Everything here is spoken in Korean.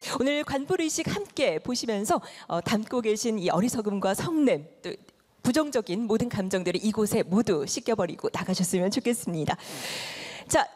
오늘 관불의식 함께 보시면서 담고 계신 이 어리석음과 성냄, 또 부정적인 모든 감정들을 이곳에 모두 씻겨버리고 나가셨으면 좋겠습니다. 자,